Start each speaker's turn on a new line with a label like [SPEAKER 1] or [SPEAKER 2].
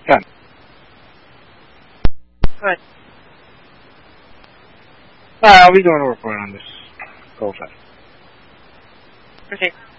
[SPEAKER 1] Done.
[SPEAKER 2] Good.
[SPEAKER 1] I'll be doing a report on this Gold Fest.
[SPEAKER 2] Okay.